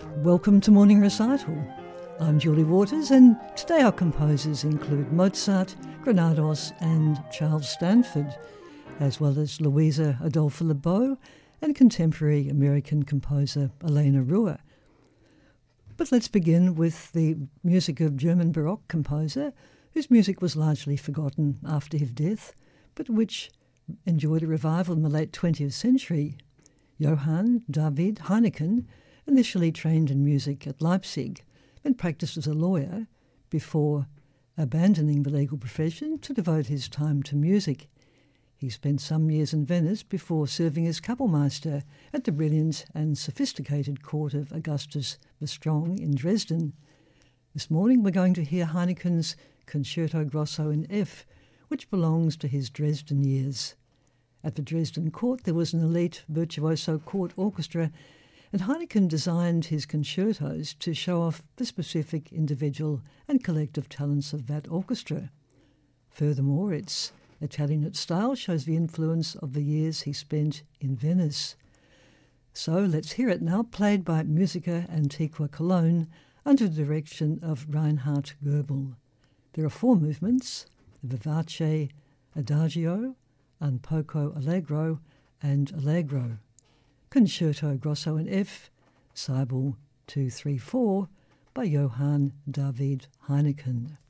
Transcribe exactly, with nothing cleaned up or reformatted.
Welcome to Morning Recital. I'm Julie Waters, and today our composers include Mozart, Granados and Charles Stanford, as well as Luisa Adolphe Lebeau and contemporary American composer Elena Ruhr. But let's begin with the music of German Baroque composer, whose music was largely forgotten after his death, but which enjoyed a revival in the late twentieth century. Johann David Heineken initially trained in music at Leipzig, then practiced as a lawyer before abandoning the legal profession to devote his time to music. He spent some years in Venice before serving as Kapellmeister at the brilliant and sophisticated court of Augustus the Strong in Dresden. This morning we're going to hear Heineken's Concerto Grosso in F, which belongs to his Dresden years. At the Dresden court there was an elite virtuoso court orchestra, and Heineken designed his concertos to show off the specific individual and collective talents of that orchestra. Furthermore, its Italianate style shows the influence of the years he spent in Venice. So let's hear it now, played by Musica Antiqua Cologne under the direction of Reinhard Goebel. There are four movements: Vivace, Adagio, Un poco Allegro, and Allegro. Concerto Grosso in F, Seibel two three four, by Johann David Heineken.